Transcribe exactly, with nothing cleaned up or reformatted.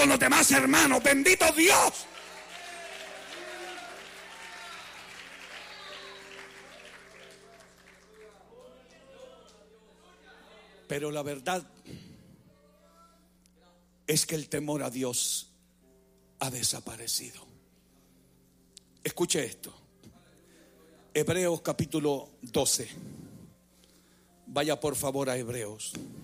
con los demás hermanos. Bendito Dios. Pero la verdad es que el temor a Dios ha desaparecido. Escuche esto. Hebreos capítulo doce. Vaya por favor a Hebreos.